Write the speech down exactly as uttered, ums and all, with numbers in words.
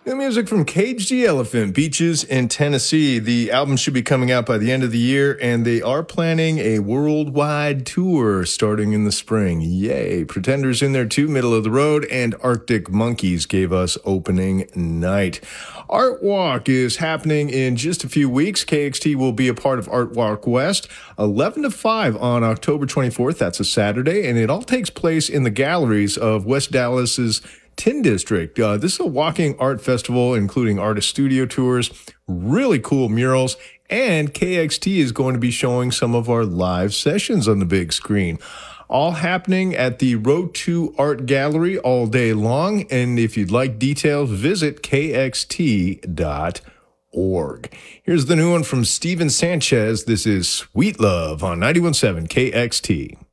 New music from Cage the Elephant, Beaches in Tennessee. The album should be coming out by the end of the year, and they are planning a worldwide tour starting in the spring. Yay. Pretenders in there too, Middle of the Road, and Arctic Monkeys gave us opening night. Art Walk is happening in just a few weeks. K X T will be a part of Art Walk West, eleven to five on October twenty-fourth. That's a Saturday, and it all takes place in the galleries of West Dallas's Tin District. Uh, this is a walking art festival, including artist studio tours, really cool murals, and K X T is going to be showing some of our live sessions on the big screen. All happening at the Row two Art Gallery all day long. And if you'd like details, visit K X T dot org. Here's the new one from Steven Sanchez. This is Sweet Love on ninety-one point seven K X T.